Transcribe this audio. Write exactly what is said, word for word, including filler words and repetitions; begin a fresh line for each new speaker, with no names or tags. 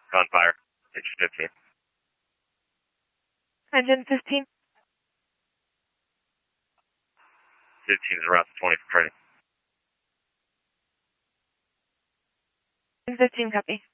On fire. Engine fifteen.
Engine fifteen.
fifteen is around twenty for training.
fifteen, copy.